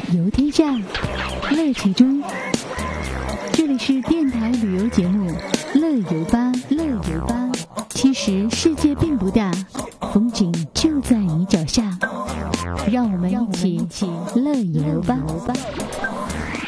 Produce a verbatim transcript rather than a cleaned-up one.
游天下，乐其中。这里是电台旅游节目《乐游吧，乐游吧》。其实世界并不大，风景就在你脚下。让我们一起乐游吧。